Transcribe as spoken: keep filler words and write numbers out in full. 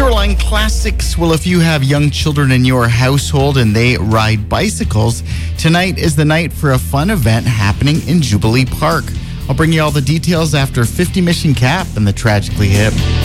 Shoreline Classics. Well, if you have young children in your household and they ride bicycles, tonight is the night for a fun event happening in Jubilee Park. I'll bring you all the details after fifty Mission Cap and the Tragically Hip.